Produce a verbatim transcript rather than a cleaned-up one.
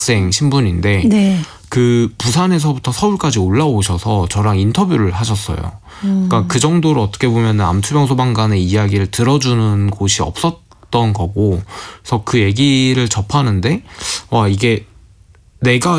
학생 신분인데 네. 그 부산에서부터 서울까지 올라오셔서 저랑 인터뷰를 하셨어요. 음. 그러니까 그 정도로 어떻게 보면 암투병 소방관의 이야기를 들어주는 곳이 없었던 거고, 그래서 그 얘기를 접하는데 와 이게 내가